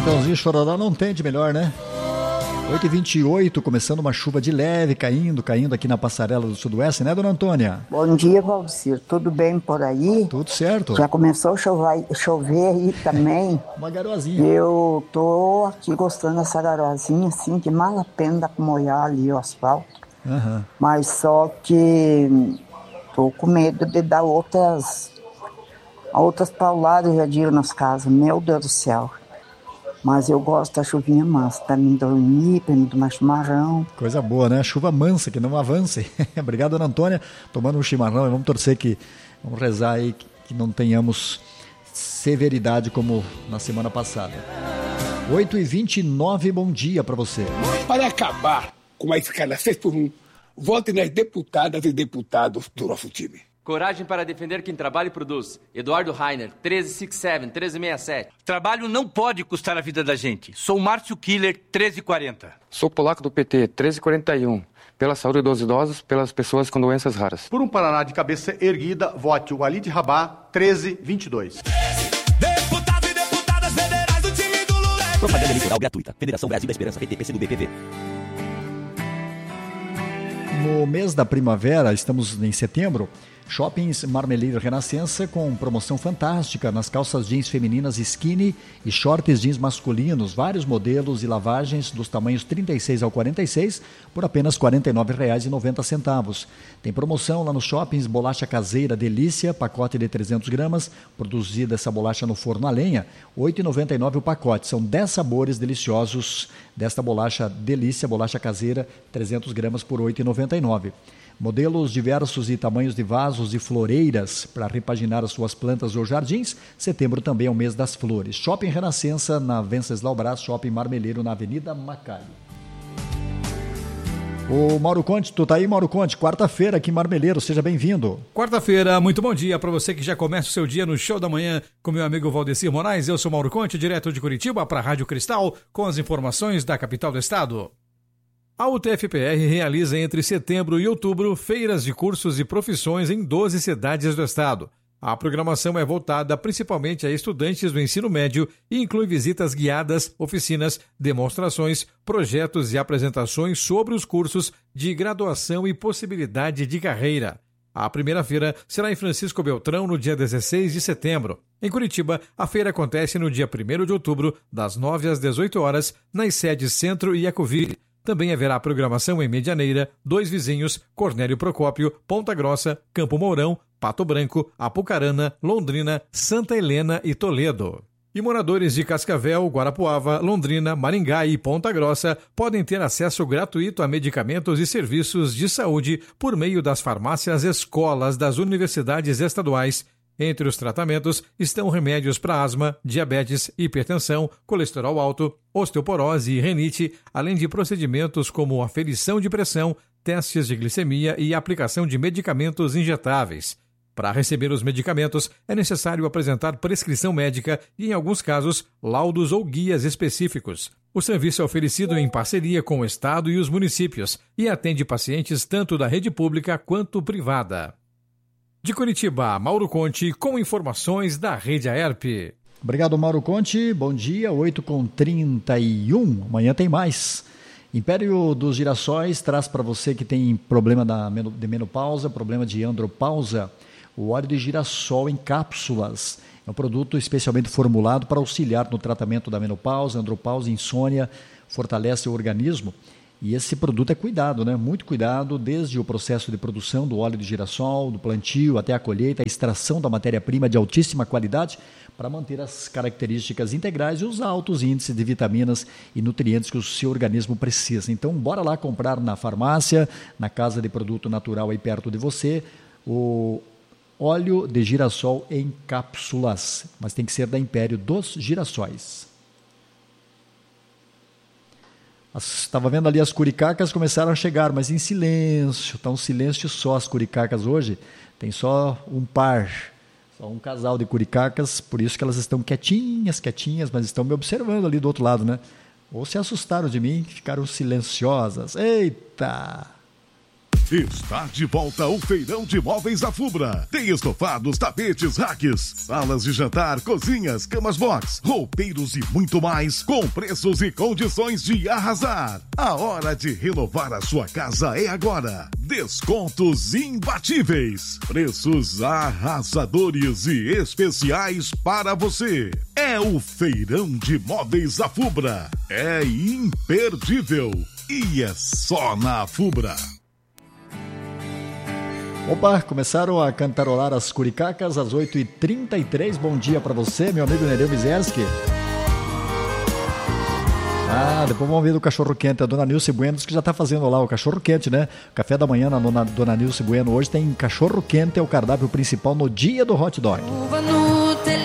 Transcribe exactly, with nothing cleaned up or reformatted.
Chitãozinho Chororó não tem de melhor, né? oito e vinte e oito, começando uma chuva de leve, caindo, caindo aqui na passarela do Sudoeste, né, dona Antônia? Bom dia, Valcir. Tudo bem por aí? Tudo certo. Já começou a chover, chover aí também. Uma garoazinha. Eu tô aqui gostando dessa garoazinha, assim, que mal a pena pra molhar ali o asfalto. Uhum. Mas só que tô com medo de dar outras, outras pauladas, já digo, nas casas. Meu Deus do céu. Mas eu gosto da chuvinha mansa, pra mim dormir, pra mim tomar chimarrão. Coisa boa, né? Chuva mansa, que não avance. Obrigado, dona Antônia. Tomando um chimarrão e vamos torcer que, vamos rezar aí que, que não tenhamos severidade como na semana passada. oito e vinte e nove, bom dia pra você. Para acabar com a escala seis por um, vote nas deputadas e deputados do nosso time. Coragem para defender quem trabalha e produz. Eduardo Rainer, treze sessenta e sete, treze sessenta e sete. Trabalho não pode custar a vida da gente. Sou Márcio Killer, treze quarenta. Sou polaco do P T, treze quarenta e um. Pela saúde dos idosos, pelas pessoas com doenças raras. Por um Paraná de cabeça erguida, vote o Walid Rabá, treze vinte e dois. Deputados e deputadas federais do time do Lula. Propaganda eleitoral gratuita. Federação Brasil da Esperança, P T, P C do B, P V. No mês da primavera, estamos em setembro, Shoppings Marmeleiro Renascença com promoção fantástica nas calças jeans femininas skinny e shorts jeans masculinos, vários modelos e lavagens dos tamanhos trinta e seis ao quarenta e seis por apenas quarenta e nove reais e noventa centavos. Tem promoção lá nos shoppings, bolacha caseira Delícia, pacote de trezentos gramas, produzida essa bolacha no forno a lenha, oito reais e noventa e nove centavos o pacote. São dez sabores deliciosos desta bolacha Delícia, bolacha caseira, trezentos gramas por oito reais e noventa e nove centavos. Modelos diversos e tamanhos de vasos e floreiras para repaginar as suas plantas ou jardins. Setembro também é o mês das flores. Shopping Renascença, na Venceslau Brás, Shopping Marmeleiro, na Avenida Macalli. O Mauro Conte, tu tá aí, Mauro Conte? Quarta-feira aqui em Marmeleiro, seja bem-vindo. Quarta-feira, muito bom dia para você que já começa o seu dia no Show da Manhã com meu amigo Valdecir Moraes. Eu sou Mauro Conte, direto de Curitiba para a Rádio Cristal, com as informações da capital do estado. A U T F P R realiza entre setembro e outubro feiras de cursos e profissões em doze cidades do estado. A programação é voltada principalmente a estudantes do ensino médio e inclui visitas guiadas, oficinas, demonstrações, projetos e apresentações sobre os cursos de graduação e possibilidade de carreira. A primeira feira será em Francisco Beltrão no dia dezesseis de setembro. Em Curitiba, a feira acontece no dia primeiro de outubro, das nove às dezoito horas, nas sedes Centro e Ecoville. Também haverá programação em Medianeira, Dois Vizinhos, Cornélio Procópio, Ponta Grossa, Campo Mourão, Pato Branco, Apucarana, Londrina, Santa Helena e Toledo. E moradores de Cascavel, Guarapuava, Londrina, Maringá e Ponta Grossa podem ter acesso gratuito a medicamentos e serviços de saúde por meio das farmácias escolas das universidades estaduais. Entre os tratamentos estão remédios para asma, diabetes, hipertensão, colesterol alto, osteoporose e renite, além de procedimentos como aferição de pressão, testes de glicemia e aplicação de medicamentos injetáveis. Para receber os medicamentos, é necessário apresentar prescrição médica e, em alguns casos, laudos ou guias específicos. O serviço é oferecido em parceria com o Estado e os municípios e atende pacientes tanto da rede pública quanto privada. De Curitiba, Mauro Conte, com informações da Rede Aerp. Obrigado, Mauro Conte. Bom dia, oito e trinta e um. Amanhã tem mais. Império dos Girassóis traz para você que tem problema da, de menopausa, problema de andropausa, o óleo de girassol em cápsulas. É um produto especialmente formulado para auxiliar no tratamento da menopausa, andropausa, insônia, fortalece o organismo. E esse produto é cuidado, né? Muito cuidado, desde o processo de produção do óleo de girassol, do plantio até a colheita, a extração da matéria-prima de altíssima qualidade para manter as características integrais e os altos índices de vitaminas e nutrientes que o seu organismo precisa. Então, bora lá comprar na farmácia, na casa de produto natural aí perto de você, o óleo de girassol em cápsulas, mas tem que ser da Império dos Girassóis. Estava vendo ali as curicacas começaram a chegar, mas em silêncio, está um silêncio só as curicacas hoje, tem só um par, só um casal de curicacas, por isso que elas estão quietinhas, quietinhas, mas estão me observando ali do outro lado, né? Ou se assustaram de mim, ficaram silenciosas. Eita! Está de volta o Feirão de Móveis da Fubra. Tem estofados, tapetes, racks, salas de jantar, cozinhas, camas box, roupeiros e muito mais, com preços e condições de arrasar. A hora de renovar a sua casa é agora. Descontos imbatíveis, preços arrasadores e especiais para você. É o Feirão de Móveis da Fubra. É imperdível e é só na Fubra. Opa, começaram a cantarolar as curicacas às oito e trinta e três. Bom dia pra você, meu amigo Nereu Mizerski. Ah, depois vamos ver do cachorro quente. A dona Nilce Bueno que já tá fazendo lá o cachorro quente, né? Café da manhã na dona, dona Nilce Bueno. Hoje tem cachorro quente, é o cardápio principal no dia do hot dog.